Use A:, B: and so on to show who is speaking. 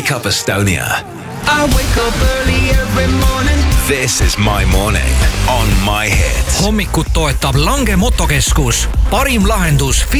A: Wake Up Estonia.
B: I wake up early every morning.
A: This is my morning on My Hits.
C: Hommikut toetab Lange Motokeskus. Parim lahendus